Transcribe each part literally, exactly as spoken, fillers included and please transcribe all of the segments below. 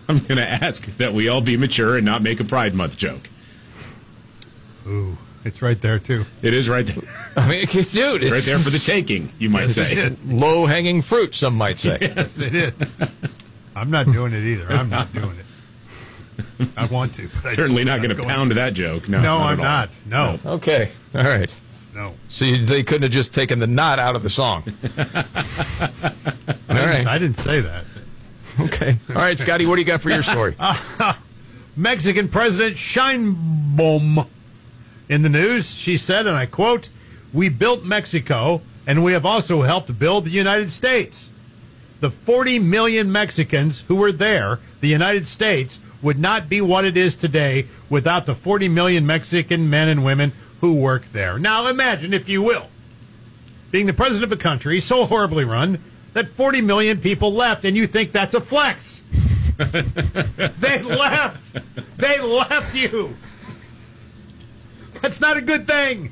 I'm going to ask that we all be mature and not make a Pride Month joke. Ooh, it's right there, too. It is right there. I mean, dude, it's It's right there for the taking, you might say. Low-hanging fruit, some might say. Yes, it is. I'm not doing it either. I'm not doing it. I want to. But Certainly I, not going to pound that joke. No, No, not I'm at all. not. No. No. Okay, all right. No. See, they couldn't have just taken the knot out of the song. I, All didn't, right. I didn't say that. Okay. All right, Scotty, what do you got for your story? Mexican President Sheinbaum in the news. She said, and I quote, "We built Mexico, and we have also helped build the United States. The forty million Mexicans who were there, the United States, would not be what it is today without the forty million Mexican men and women who work there." Now imagine, if you will, being the president of a country so horribly run that forty million people left, and you think that's a flex. They left. They left you. That's not a good thing.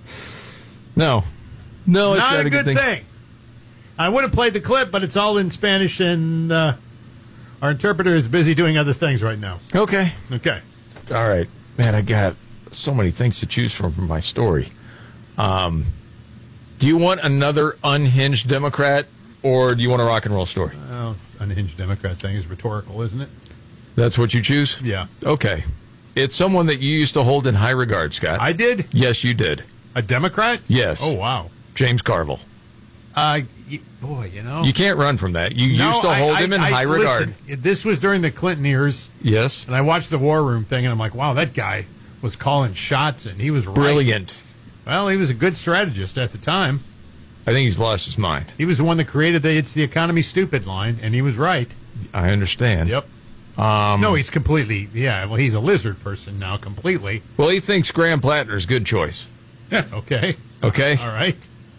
No. No, it's not, not a good thing. thing. I would have played the clip, but it's all in Spanish, and uh, our interpreter is busy doing other things right now. Okay. Okay. All right. Man, I got so many things to choose from from my story. Um, do you want another unhinged Democrat, or do you want a rock and roll story? Well, this unhinged Democrat thing is rhetorical, isn't it? That's what you choose? Yeah. Okay. It's someone that you used to hold in high regard, Scott. I did? Yes, you did. A Democrat? Yes. Oh, wow. James Carville. Uh, y- boy, you know. You can't run from that. You No, used to I- hold I- him in I- high regard. listen, this was during the Clinton years, Yes. and I watched the War Room thing, and I'm like, wow, that guy was calling shots, and he was right. Brilliant. Well, he was a good strategist at the time. I think he's lost his mind. He was the one that created the "It's the economy stupid" line, and he was right. I understand. Yep. Um, No, he's completely, yeah, well, he's a lizard person now, completely. well, he thinks Graham Plattner's a good choice. Okay. Okay? All right.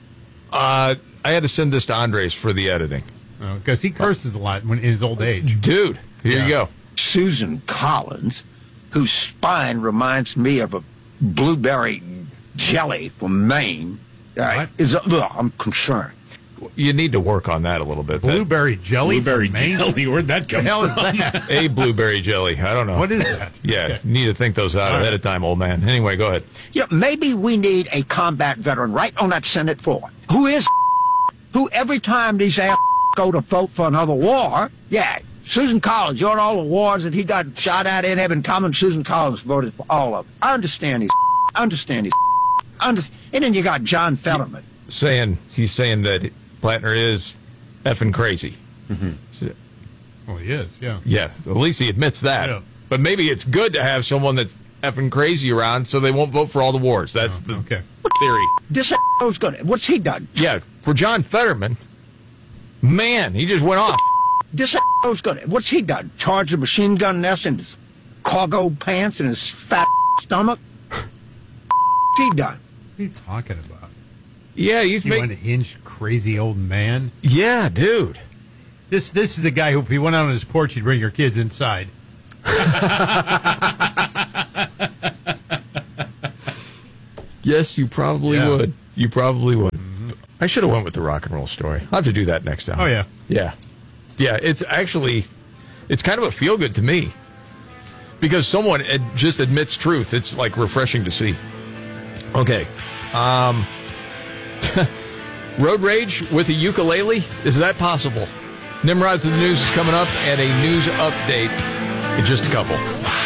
Uh, I had to send this to Andres for the editing. Because he curses a lot when in his old age. Dude, here Yeah. you go. Susan Collins, whose spine reminds me of a blueberry jelly from Maine, uh, What? is uh, I'm concerned. You need to work on that a little bit. That- Blueberry jelly Blueberry from Maine? jelly. Where'd that What come the hell from? is that? a blueberry jelly. I don't know. What is that? Yeah, Okay. you need to think those out All ahead right. of time, old man. Anyway, go ahead. Yeah, maybe we need a combat veteran right on that Senate floor who is who every time these ass go to vote for another war, yeah, Susan Collins, you're in all the wars that he got shot at in Evan Common. Susan Collins voted for all of them. I understand these. I understand these. Under- and then you got John Fetterman. Saying he's saying that Plattner is effing crazy. So- Well, he is, yeah. yeah, at least he admits that. Yeah. But maybe it's good to have someone that's effing crazy around, so they won't vote for all the wars. That's the Okay. theory. This was good. What's he done? Yeah, for John Fetterman, man, he just went off. This was good. What's he done? Charge a machine gun nest in his cargo pants and his fat stomach? What's he done? What are you talking about? Yeah, he's You making. unhinged, crazy old man? Yeah, dude. This this is the guy who, if he went out on his porch, he'd bring your kids inside. Yes, you probably Yeah. would. You probably would. I should have went with the rock and roll story. I'll have to do that next time. Oh, yeah. Yeah. Yeah, it's actually, it's kind of a feel good to me. Because someone ad- just admits truth. It's like refreshing to see. Okay. Um, road rage with a ukulele? Is that possible? Nimrod's the News is coming up, and a news update in just a couple.